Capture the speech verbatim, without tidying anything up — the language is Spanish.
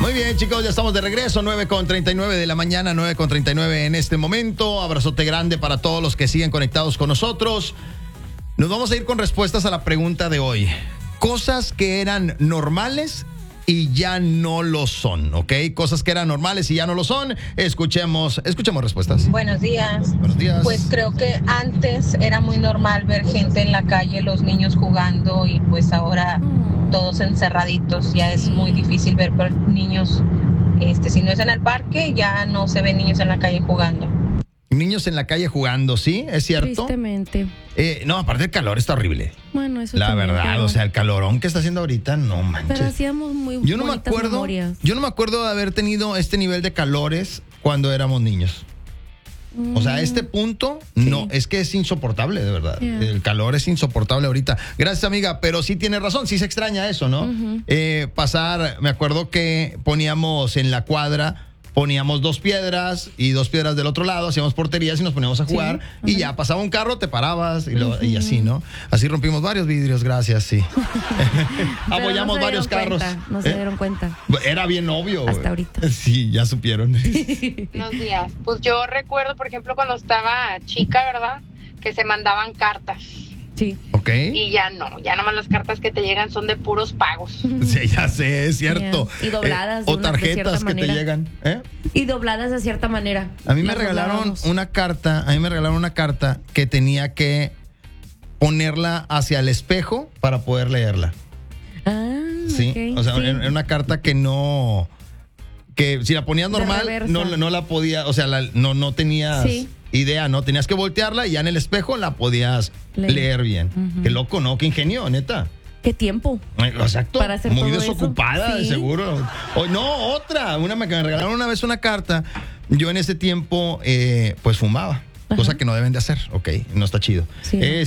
Muy bien, chicos, ya estamos de regreso, nueve con treinta y nueve de la mañana, nueve con treinta y nueve en este momento. Abrazote grande para todos los que siguen conectados con nosotros. Nos vamos a ir con respuestas a la pregunta de hoy. Cosas que eran normales y ya no lo son, ¿ok? Cosas que eran normales y ya no lo son. Escuchemos, escuchemos respuestas. Buenos días. Buenos días. Pues creo que antes era muy normal ver gente en la calle, los niños jugando, y pues ahora todos encerraditos. Ya es muy difícil ver niños, este, si no es en el parque, ya no se ven niños en la calle jugando. Niños en la calle jugando, ¿sí? ¿Es cierto? Tristemente. Eh, no, aparte el calor está horrible. Bueno, eso La también, verdad, pero- o sea, el calorón que está haciendo ahorita, no manches. Pero hacíamos muy Yo no me bonitas acuerdo, memorias. yo no me acuerdo de haber tenido este nivel de calores cuando éramos niños. O sea, a este punto, Sí. no, es que es insoportable, de verdad. Yeah. El calor es insoportable ahorita. Gracias, amiga, pero sí tiene razón, sí se extraña eso, ¿no? Ujú. Eh, pasar, me acuerdo que poníamos en la cuadra, poníamos dos piedras y dos piedras del otro lado, hacíamos porterías y nos poníamos a jugar, Sí. y ya pasaba un carro, te parabas y, lo- y así, ¿no? Así rompimos varios vidrios, gracias, sí. Pero Apoyamos no se varios dieron carros. cuenta, no se ¿Eh? dieron cuenta. Era bien obvio. Hasta güey. ahorita. Sí, ya supieron. Buenos días. Pues yo recuerdo, por ejemplo, cuando estaba chica, ¿verdad? Que se mandaban cartas. Sí. ¿Ok? Y ya no, ya nomás las cartas que te llegan son de puros pagos. Sí, ya sé, es cierto. Yeah. Y dobladas Eh, de o una- de tarjetas cierta que manera. te llegan. ¿Eh? Y dobladas de cierta manera. A mí me Las regalaron doblábamos. una carta, a mí me regalaron una carta que tenía que ponerla hacia el espejo para poder leerla. Ah, Sí, ok, o sea, sí. era una carta que no, que si la ponías De normal, reversa. no, no la podía, o sea, la- no, no tenías Sí. idea, ¿no? Tenías que voltearla y ya en el espejo la podías leer, Leer. bien. Ujú. Qué loco, ¿no? Qué ingenio, neta. ¿Qué tiempo? Exacto. Para hacer muy todo eso. desocupada, de Sí. seguro. O, no, otra. Una me, que me regalaron una vez una carta. Yo en ese tiempo, eh, pues fumaba. Ajá. Cosa que no deben de hacer, ¿ok? No está chido. Sí, no. Eh,